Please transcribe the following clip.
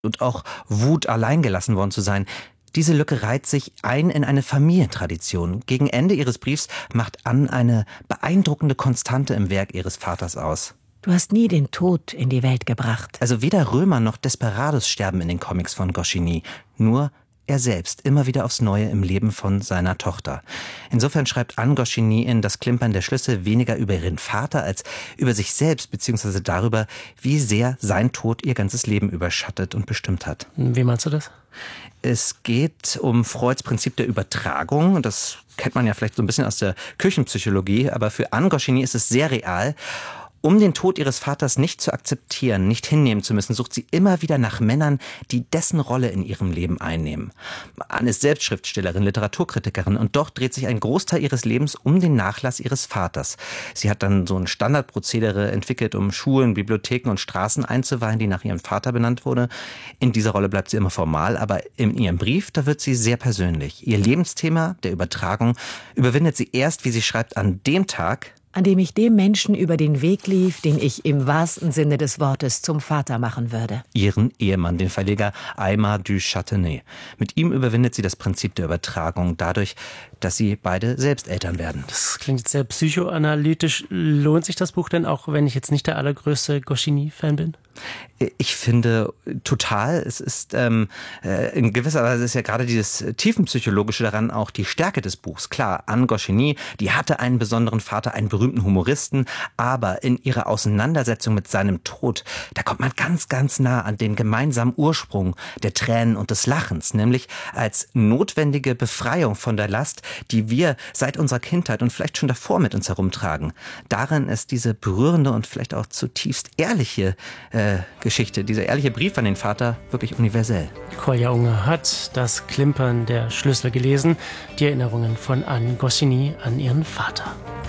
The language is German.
und auch Wut, allein gelassen worden zu sein. Diese Lücke reiht sich ein in eine Familientradition. Gegen Ende ihres Briefs macht Anne eine beeindruckende Konstante im Werk ihres Vaters aus. Du hast nie den Tod in die Welt gebracht. Also weder Römer noch Desperados sterben in den Comics von Goscinny. Nur er selbst, immer wieder aufs Neue im Leben von seiner Tochter. Insofern schreibt Anne Goscinny in Das Klimpern der Schlüssel weniger über ihren Vater als über sich selbst, beziehungsweise darüber, wie sehr sein Tod ihr ganzes Leben überschattet und bestimmt hat. Wie meinst du das? Es geht um Freuds Prinzip der Übertragung. Das kennt man ja vielleicht so ein bisschen aus der Küchenpsychologie, aber für Anne Goscinny ist es sehr real. Um den Tod ihres Vaters nicht zu akzeptieren, nicht hinnehmen zu müssen, sucht sie immer wieder nach Männern, die dessen Rolle in ihrem Leben einnehmen. Anne ist selbst Schriftstellerin, Literaturkritikerin und doch dreht sich ein Großteil ihres Lebens um den Nachlass ihres Vaters. Sie hat dann so ein Standardprozedere entwickelt, um Schulen, Bibliotheken und Straßen einzuweihen, die nach ihrem Vater benannt wurde. In dieser Rolle bleibt sie immer formal, aber in ihrem Brief, da wird sie sehr persönlich. Ihr Lebensthema, der Übertragung, überwindet sie erst, wie sie schreibt, an dem Tag, an dem ich dem Menschen über den Weg lief, den ich im wahrsten Sinne des Wortes zum Vater machen würde. Ihren Ehemann, den Verleger Aymar du Châtenay. Mit ihm überwindet sie das Prinzip der Übertragung dadurch, dass sie beide selbst Eltern werden. Das klingt sehr psychoanalytisch. Lohnt sich das Buch denn auch, wenn ich jetzt nicht der allergrößte Goscinny-Fan bin? Ich finde total, es ist in gewisser Weise ist ja gerade dieses Tiefenpsychologische daran auch die Stärke des Buchs. Klar, Anne Goscinny, die hatte einen besonderen Vater, einen berühmten Humoristen, aber in ihrer Auseinandersetzung mit seinem Tod, da kommt man ganz, ganz nah an den gemeinsamen Ursprung der Tränen und des Lachens, nämlich als notwendige Befreiung von der Last, die wir seit unserer Kindheit und vielleicht schon davor mit uns herumtragen. Darin ist diese berührende und vielleicht auch zutiefst ehrliche Geschichte, dieser ehrliche Brief an den Vater wirklich universell. Kolja Unger hat Das Klimpern der Schlüssel gelesen, die Erinnerungen von Anne Goscinny an ihren Vater.